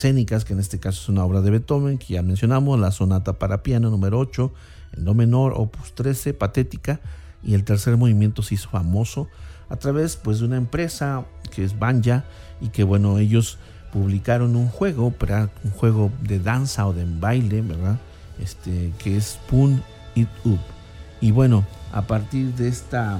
escénicas, que en este caso es una obra de Beethoven, que ya mencionamos, la sonata para piano número 8, en do menor, opus 13, patética, y el tercer movimiento se hizo famoso a través pues de una empresa que es Banja, y que bueno, ellos publicaron un juego de danza o de baile, ¿verdad? Que es Pun It Up. Y bueno, a partir de esta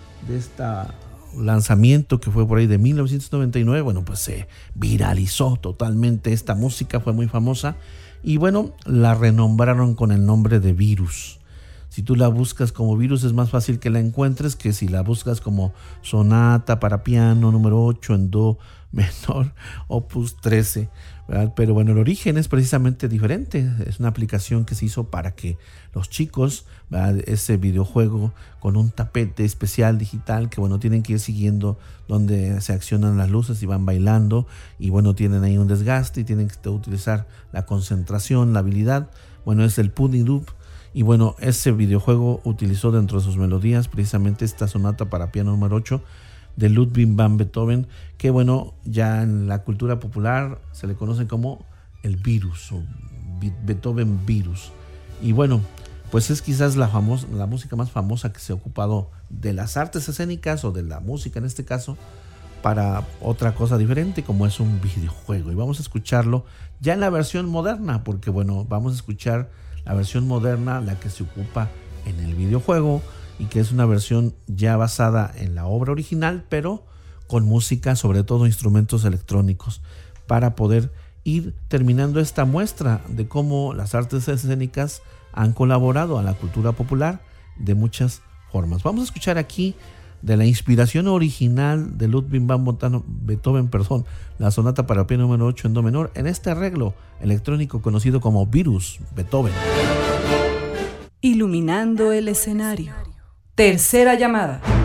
lanzamiento que fue por ahí de 1999, bueno, pues se viralizó totalmente esta música, fue muy famosa, y bueno, la renombraron con el nombre de Virus. Si tú la buscas como Virus es más fácil que la encuentres que si la buscas como sonata para piano número 8 en do menor, opus 13, ¿verdad? Pero bueno, el origen es precisamente diferente. Es una aplicación que se hizo para que los chicos, ¿verdad?, ese videojuego con un tapete especial digital que bueno, tienen que ir siguiendo donde se accionan las luces y van bailando, y bueno, tienen ahí un desgaste y tienen que utilizar la concentración, la habilidad. Bueno, es el Pudding Loop. Y bueno, ese videojuego utilizó dentro de sus melodías precisamente esta sonata para piano número 8 de Ludwig van Beethoven, que bueno, ya en la cultura popular se le conoce como el Virus o Beethoven Virus. Y bueno, pues es quizás la música más famosa que se ha ocupado de las artes escénicas o de la música en este caso para otra cosa diferente, como es un videojuego. Y vamos a escucharlo ya en la versión moderna, porque bueno, vamos a escuchar la versión moderna, la que se ocupa en el videojuego, y que es una versión ya basada en la obra original, pero con música, sobre todo instrumentos electrónicos, para poder ir terminando esta muestra de cómo las artes escénicas han colaborado a la cultura popular de muchas formas. Vamos a escuchar aquí de la inspiración original de Ludwig van Beethoven, la sonata para piano número 8 en do menor, en este arreglo electrónico conocido como Virus Beethoven. Iluminando el escenario. Tercera llamada.